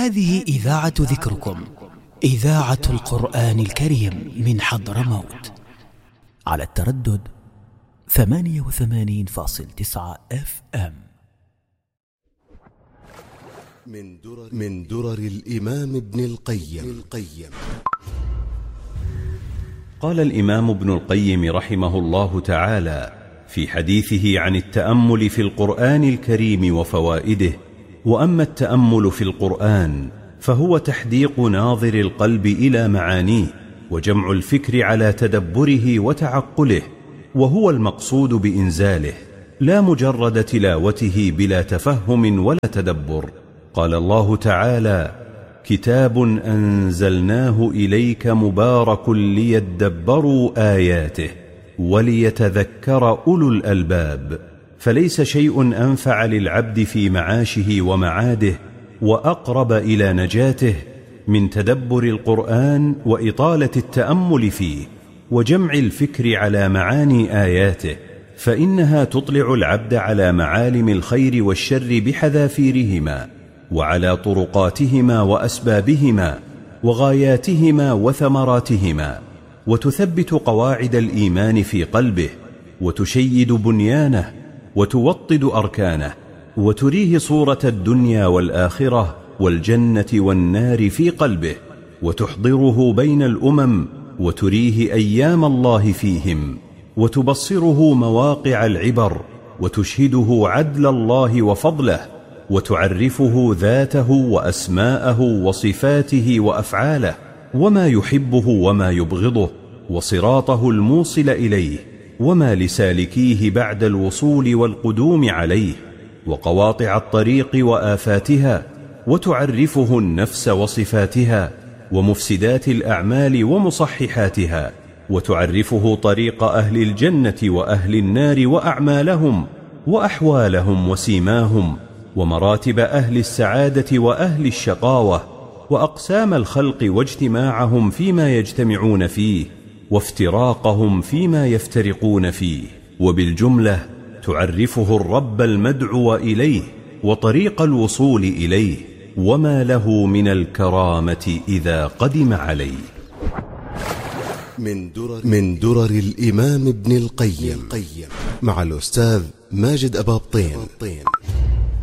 هذه إذاعة ذكركم، إذاعة القرآن الكريم من حضرموت، على التردد 88.9 FM. من درر الإمام ابن القيم. قال الإمام ابن القيم رحمه الله تعالى في حديثه عن التأمل في القرآن الكريم وفوائده: وأما التأمل في القرآن فهو تحديق ناظر القلب إلى معانيه، وجمع الفكر على تدبره وتعقله، وهو المقصود بإنزاله، لا مجرد تلاوته بلا تفهم ولا تدبر. قال الله تعالى: كتاب أنزلناه إليك مبارك ليدبروا آياته وليتذكر أولو الألباب. فليس شيء أنفع للعبد في معاشه ومعاده وأقرب إلى نجاته من تدبر القرآن وإطالة التأمل فيه وجمع الفكر على معاني آياته، فإنها تطلع العبد على معالم الخير والشر بحذافيرهما، وعلى طرقاتهما وأسبابهما وغاياتهما وثمراتهما، وتثبت قواعد الإيمان في قلبه، وتشيد بنيانه، وتوطد أركانه، وتريه صورة الدنيا والآخرة والجنة والنار في قلبه، وتحضره بين الأمم، وتريه أيام الله فيهم، وتبصره مواقع العبر، وتشهده عدل الله وفضله، وتعرفه ذاته وأسماءه وصفاته وأفعاله، وما يحبه وما يبغضه، وصراطه الموصل إليه، وما لسالكيه بعد الوصول والقدوم عليه، وقواطع الطريق وآفاتها، وتعرفه النفس وصفاتها ومفسدات الأعمال ومصححاتها، وتعرفه طريق أهل الجنة وأهل النار وأعمالهم وأحوالهم وسيماهم، ومراتب أهل السعادة وأهل الشقاوة، وأقسام الخلق واجتماعهم فيما يجتمعون فيه، وافتراقهم فيما يفترقون فيه. وبالجملة تعرفه الرب المدعو إليه وطريق الوصول إليه، وما له من الكرامة إذا قدم عليه. من درر الإمام ابن القيم مع الأستاذ ماجد أبابطين.